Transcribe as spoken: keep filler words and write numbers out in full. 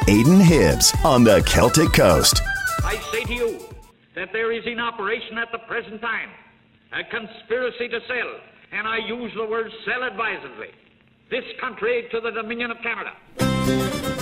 Aidan Hibbs on the Celtic Coast. I say to you that there is in operation at the present time a conspiracy to sell, and I use the word sell advisedly, this country to the Dominion of Canada.